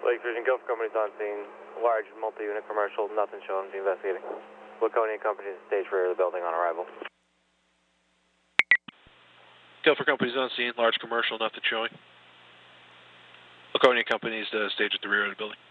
Lake Vision Gulf Company's on scene. Large multi-unit commercial, nothing showing to investigating. Laconia Company's stage rear of the building on arrival. Gulf Company's on scene. Large commercial, nothing showing. Laconia Company's stage at the rear of the building.